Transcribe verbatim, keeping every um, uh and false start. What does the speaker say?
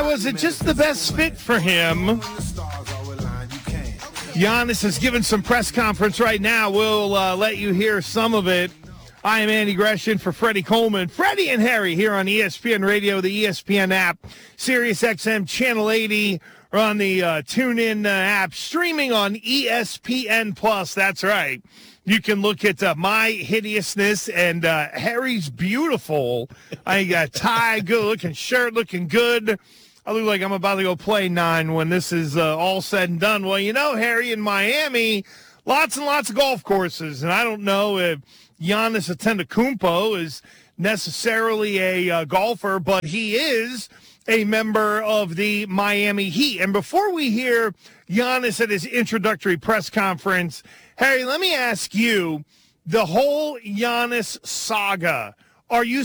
was it just the best fit for him? Giannis has given some press conference right now. We'll uh, let you hear some of it. I am Andy Gresham for Freddie Coleman. Freddie and Harry here on E S P N Radio, the E S P N app, Sirius X M Channel eighty, or on the uh, TuneIn uh, app, streaming on E S P N Plus. That's right. You can look at uh, my hideousness and uh, Harry's beautiful. I got tie, good-looking shirt, looking good. I look like I'm about to go play nine when this is uh, all said and done. Well, you know, Harry, in Miami, lots and lots of golf courses, and I don't know if Giannis Antetokounmpo is necessarily a uh, golfer, but he is a member of the Miami Heat. And before we hear Giannis at his introductory press conference, Harry, let me ask you, the whole Giannis saga, are you